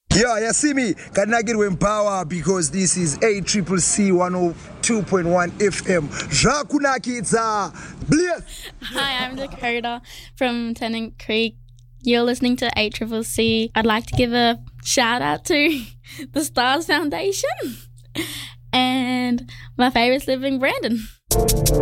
Yeah, you see me? Can I get with power because this is ACCC 102.1 FM. Jakunakitza. Bliss. Hi, I'm Dakota from Tennant Creek. You're listening to ACCC. I'd like to give a shout out to the Stars Foundation and my favourite's living Brandon.